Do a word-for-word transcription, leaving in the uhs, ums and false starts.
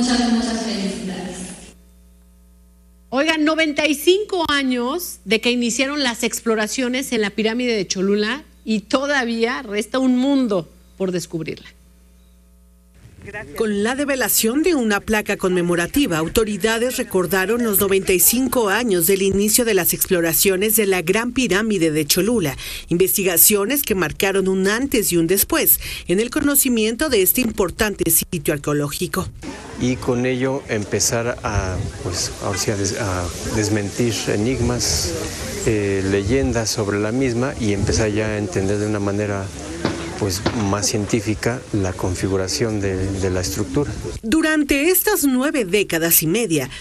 Muchas, muchas felicidades. Oigan, noventa y cinco años de que iniciaron las exploraciones en la pirámide de Cholula y todavía resta un mundo por descubrirla. Con la develación de una placa conmemorativa, autoridades recordaron los noventa y cinco años del inicio de las exploraciones de la Gran Pirámide de Cholula, investigaciones que marcaron un antes y un después en el conocimiento de este importante sitio arqueológico. Y con ello empezar a, pues, ahora sí a, des, a desmentir enigmas, eh, leyendas sobre la misma y empezar ya a entender de una manera pues más científica la configuración de, de la estructura. Durante estas nueve décadas y media